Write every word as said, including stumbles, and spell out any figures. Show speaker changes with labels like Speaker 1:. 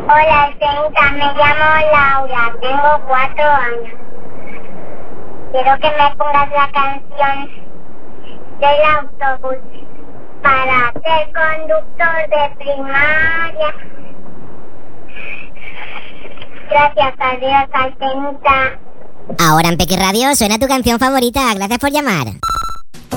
Speaker 1: Hola, Alcenita, me llamo Laura, tengo cuatro años. Quiero que me pongas la canción del autobús para ser conductor de primaria. Gracias, adiós, Alcenita.
Speaker 2: Ahora en Pequi Radio suena tu canción favorita. Gracias por llamar.